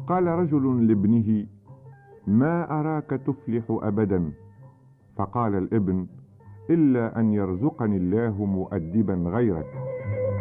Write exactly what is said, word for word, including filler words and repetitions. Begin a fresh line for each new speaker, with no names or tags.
قال رجل لابنه: ما أراك تفلح أبدا. فقال الابن: إلا أن يرزقني الله مؤدبا غيرك.